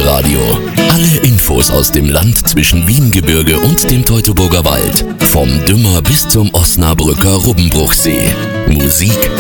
Elbe-Radio. Alle Infos aus dem Land zwischen Wiengebirge und dem Teutoburger Wald. Vom Dümmer bis zum Osnabrücker Rubbenbruchsee. Musik